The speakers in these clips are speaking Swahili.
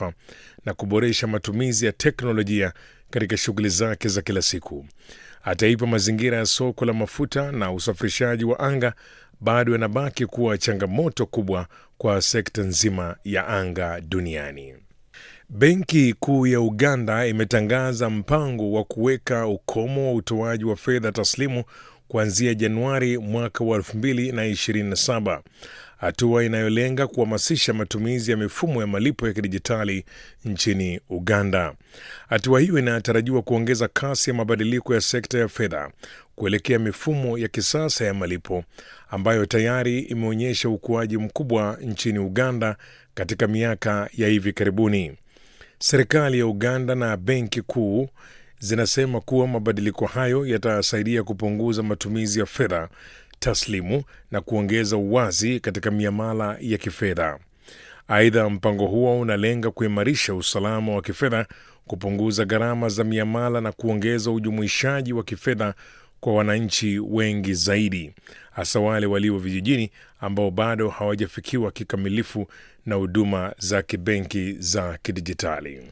kimataifa na kuboresha matumizi ya teknolojia katika shughuli zake za kila siku. Hata hivyo, mazingira ya soko la mafuta na usafirishaji wa anga bado yanabaki kuwa changamoto kubwa kwa sekta nzima ya anga duniani. Benki Kuu ya Uganda imetangaza mpango wa kuweka ukomo wa utoaji wa fedha taslimu kuanzia Januari mwaka wa 2027, hatua inayolenga kuhamasisha matumizi ya mifumo ya malipo ya kidijitali nchini Uganda. Hatua hiyo inatarajiwa kuongeza kasi ya mabadiliko ya sekta ya fedha kuelekea mifumo ya kisasa ya malipo ambayo tayari imeonyesha ukuaji mkubwa nchini Uganda katika miaka ya hivi karibuni. Serikali ya Uganda na Benki Kuu zinasema kuwa mabadiliko hayo yatasaidia kupunguza matumizi ya fedha taslimu na kuongeza uwazi katika miamala ya kifedha. Aidha, mpango huo unalenga kuimarisha usalama wa kifedha, kupunguza gharama za miamala na kuongeza ujumuishaji wa kifedha kwa wananchi wengi zaidi, hasa wale walio vijijini ambao bado hawajafikiwa kikamilifu na huduma za kibenki za kidijitali.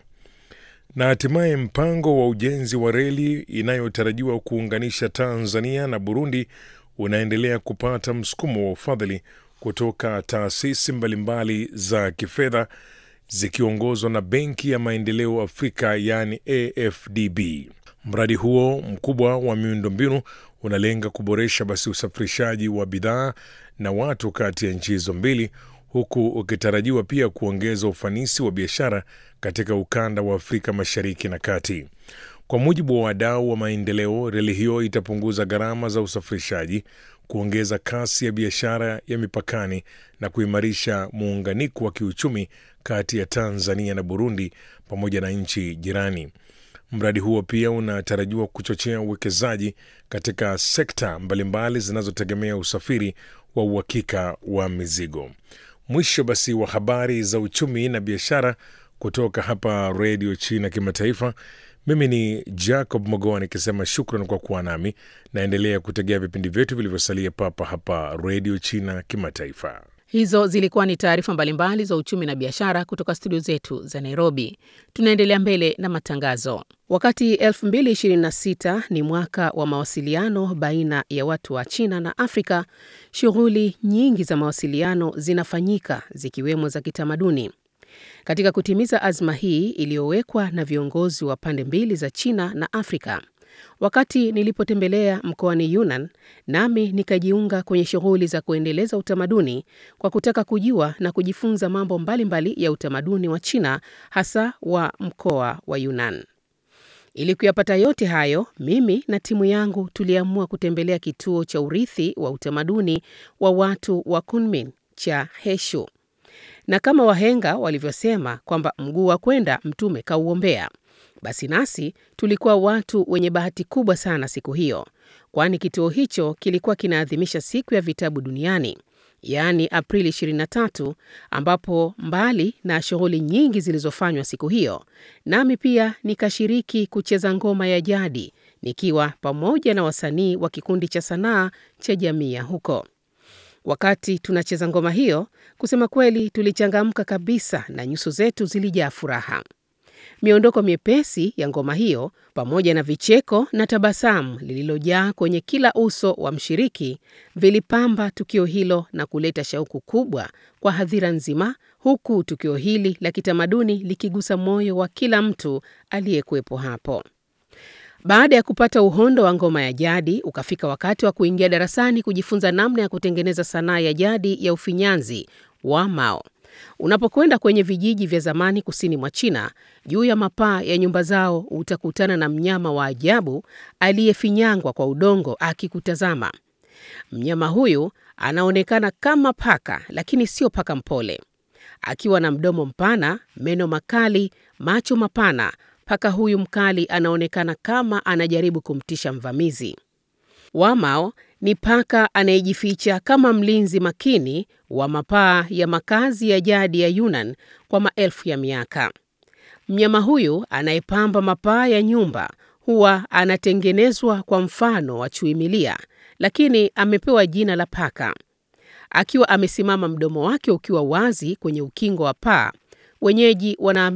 Na hatimaye mpango wa ujenzi wa reli inayotarajiwa kuunganisha Tanzania na Burundi unaendelea kupata msukumo wa ufadhili kutoka taasisi mbalimbali za kifedha zikiongozwa na Benki ya Maendeleo Afrika yani AFDB. Mradi huo mkubwa wa miundombinu unalenga kuboresha usafirishaji wa bidhaa na watu kati ya nchi hizo mbili, huku ukitarajiwa pia kuongeza ufanisi wa biashara katika ukanda wa Afrika Mashariki na Kati. Kwa mujibu wa wadau wa maendeleo, reli hiyo itapunguza gharama za usafirishaji, kuongeza kasi ya biashara ya mipakani na kuimarisha muunganiko wa kiuchumi kati ya Tanzania na Burundi pamoja na nchi jirani. Mradi huo pia unatarajiwa kuchochea uwekezaji katika sekta mbalimbali zinazotegemea usafiri wa uhakika wa mizigo. Mwisho wa habari za uchumi na biashara kutoka hapa Radio China Kimataifa. Mimi ni Jacob Mogoa nikisema shukrani kwa kuwa nami, naendelea kutegea vipindi vyetu vilivyosalia papa hapa Radio China Kimataifa. Hizo zilikuwa ni taarifa mbalimbali za uchumi na biashara kutoka studio zetu za Nairobi. Tunaendelea mbele na matangazo. Wakati 2026 ni mwaka wa mawasiliano baina ya watu wa China na Afrika, shughuli nyingi za mawasiliano zinafanyika zikiwemo za kitamaduni. Katika kutimiza azma hii iliyowekwa na viongozi wa pande mbili za China na Afrika, wakati nilipotembelea mkoani Yunnan, nami nikajiunga kwenye shughuli za kuendeleza utamaduni kwa kutaka kujua na kujifunza mambo mbalimbali ya utamaduni wa China, hasa wa mkoa wa Yunnan. Ili kuyapata yote hayo, mimi na timu yangu tuliamua kutembelea kituo cha urithi wa utamaduni wa watu wa Kunming cha Heshu. Na kama wahenga walivyosema kwamba mguu wa kwenda mtume kauombea, basi nasi tulikuwa watu wenye bahati kubwa sana siku hiyo, kwani kituo hicho kilikuwa kinaadhimisha siku ya vitabu duniani, yaani Aprili 23, ambapo mbali na shughuli nyingi zilizofanywa siku hiyo, nami pia nikashiriki kucheza ngoma ya jadi nikiwa pamoja na wasanii wa kikundi cha sanaa cha jamii ya huko. Wakati tunacheza ngoma hiyo, kusema kweli tulichangamka kabisa na nyuso zetu zilijaa furaha. Miondoko miepesi ya ngoma hiyo pamoja na vicheko na tabasamu lililojaa kwenye kila uso wa mshiriki vilipamba tukio hilo na kuleta shauku kubwa kwa hadhira nzima, huku tukio hili la kitamaduni likigusa moyo wa kila mtu aliyekuwepo hapo. Baada ya kupata uhondo wa ngoma ya jadi, ukafika wakati wa kuingia darasani kujifunza namna ya kutengeneza sanaa ya jadi ya ufinyanzi wa Mao. Unapokwenda kwenye vijiji vya zamani kusini mwa China, juu ya mapaa ya nyumba zao utakutana na mnyama wa ajabu aliyefinyangwa kwa udongo akikutazama. Mnyama huyu anaonekana kama paka, lakini sio paka mpole. Akiwa na mdomo mpana, meno makali, macho mapana, paka huyu mkali anaonekana kama anajaribu kumtisha mvamizi. Wamao ni paka anayejificha kama mlinzi makini wa mapaa ya makazi ya jadi ya Yunnan kwa maelfu ya miaka. Mnyama huyu anayepamba mapaa ya nyumba huwa anatengenezwa kwa mfano wa chui milia, lakini amepewa jina la paka. Akiwa amesimama mdomo wake ukiwa wazi kwenye ukingo wa paa, wenyeji wana